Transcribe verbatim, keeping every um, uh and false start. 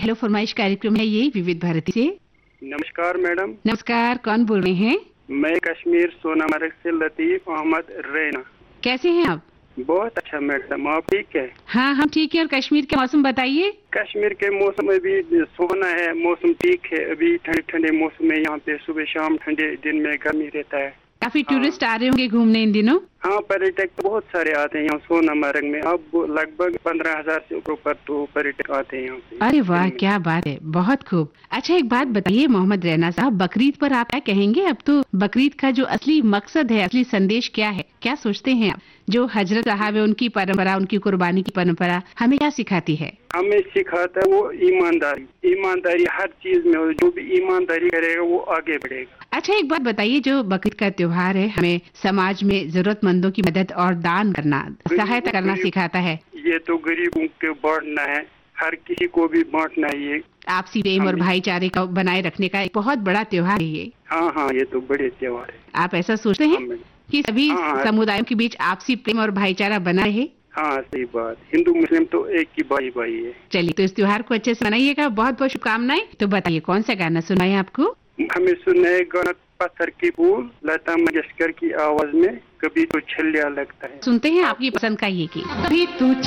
Hello फरमाइश कार्यक्रम है ये विविध भारती से। नमस्कार मैडम। नमस्कार, कौन बोल रहे हैं? मैं कश्मीर सोनामर्ग से लतीफ अहमद रैना। कैसे हैं आप? बहुत अच्छा मैडम, आप ठीक है? हाँ हम ठीक है। और कश्मीर के मौसम बताइए। कश्मीर के मौसम में भी सोना है, मौसम ठीक है, अभी ठंडे ठंडे मौसम में यहाँ पे सुबह शाम ठंडे दिन में गर्मी रहता है। काफी टूरिस्ट आ रहे होंगे घूमने इन दिनों। हाँ, पर्यटक तो बहुत सारे आते हैं यहाँ सोनामर्ग में। अब लगभग पंद्रह हजार से ऊपर तो पर्यटक आते हैं यहाँ पे। अरे वाह, क्या बात है, बहुत खूब। अच्छा एक बात बताइए मोहम्मद रैना साहब, बकरीद पर आप क्या कहेंगे? अब तो बकरीद का जो असली मकसद है, असली संदेश क्या है, क्या सोचते हैं आप? जो हजरत साहब है उनकी परंपरा, उनकी कुर्बानी की परंपरा हमें क्या सिखाती है? हमें सिखाता है वो ईमानदारी। ईमानदारी हर चीज में, जो भी ईमानदारी करेगा वो आगे बढ़ेगा। अच्छा एक बात बताइए, जो बकरीद का त्योहार है हमें समाज में जरूरतमंदों की मदद और दान करना, सहायता करना सिखाता है। ये तो गरीबों को बांटना है, हर किसी को भी बांटना है। ये आपसी प्रेम और भाईचारे को बनाए रखने का एक बहुत बड़ा त्योहार है ये। हाँ हाँ, ये तो बड़े त्योहार है। आप ऐसा सोचते हैं कि सभी हाँ, समुदायों के बीच आपसी प्रेम और भाईचारा बना रहे? हाँ सही बात, हिंदू मुस्लिम तो एक ही भाई भाई है। चलिए, तो इस त्योहार को अच्छे से मनाइएगा, बहुत बहुत शुभकामनाएं। तो बताइए कौन सा गाना सुनाए आपको? हमें सुनाए गाना पत्थर की फूल, लता मंगेशकर की आवाज में, कभी तो छलिया लगता है। सुनते हैं आपकी पसंद का ये गीत, कभी तो